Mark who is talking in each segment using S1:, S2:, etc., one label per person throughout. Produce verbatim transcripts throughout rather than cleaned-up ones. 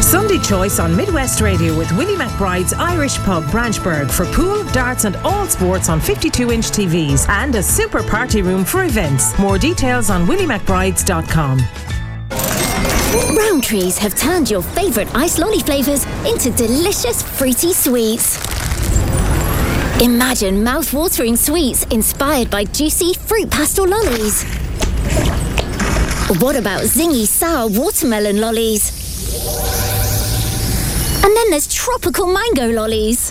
S1: Sunday Choice on Midwest Radio with Willie McBride's Irish Pub, Branchburg, for pool, darts and all sports on fifty-two inch T Vs and a super party room for events. More details on willie mcbrides dot com.
S2: Rowntree's have turned your favourite ice lolly flavours into delicious fruity sweets. Imagine mouth-watering sweets inspired by juicy fruit pastel lollies. What about zingy sour watermelon lollies? And then there's tropical mango lollies.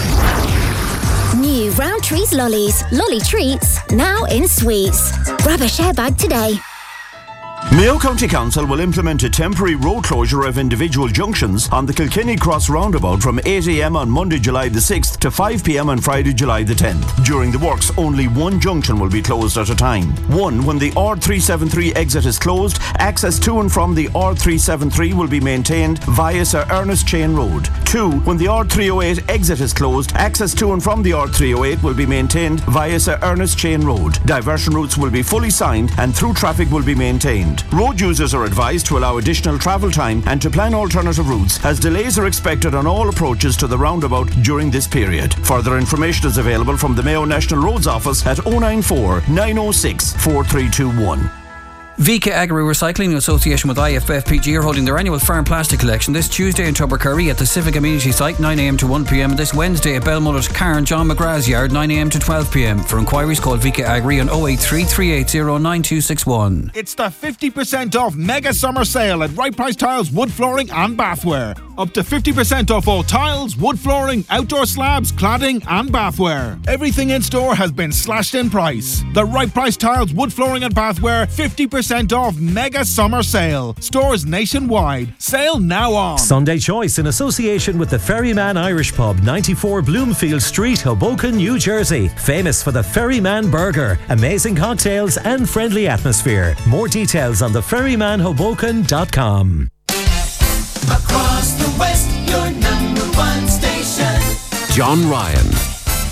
S2: New Rowntree's lollies, lolly treats, now in sweets. Grab a share bag today.
S3: Mayo County Council will implement a temporary road closure of individual junctions on the Kilkenny Cross roundabout from eight a m on Monday, July the sixth to five p m on Friday, July the tenth. During the works, only one junction will be closed at a time. One, when the R three seventy-three exit is closed, access to and from the R three seventy-three will be maintained via Sir Ernest Chain Road. Two, when the R three oh eight exit is closed, access to and from the R three oh eight will be maintained via Sir Ernest Chain Road. Diversion routes will be fully signed and through traffic will be maintained. Road users are advised to allow additional travel time and to plan alternative routes, as delays are expected on all approaches to the roundabout during this period. Further information is available from the Mayo National Roads Office at oh nine four, nine oh six, four three two one.
S4: V K Agri Recycling in association with I F F P G are holding their annual farm plastic collection this Tuesday in Tubbercurry at the Civic Amenity Site nine a m to one p m and this Wednesday at Belmullet, Carn, John McGrath's Yard nine a m to twelve p m. For inquiries call V K Agri on oh eight three, three eight oh, nine two six one.
S5: It's the fifty percent off mega summer sale at Right Price Tiles, wood flooring and bathware. Up to fifty percent off all tiles, wood flooring, outdoor slabs, cladding and bathware. Everything in store has been slashed in price. The Right Price Tiles, wood flooring and bathware fifty percent off mega summer sale. Stores nationwide. Sale now on.
S6: Sunday Choice in association with the Ferryman Irish Pub, ninety-four Bloomfield Street, Hoboken, New Jersey. Famous for the Ferryman Burger, amazing cocktails and friendly atmosphere. More details on the ferryman hoboken dot com.
S7: Across the West, your number one station.
S8: John Ryan.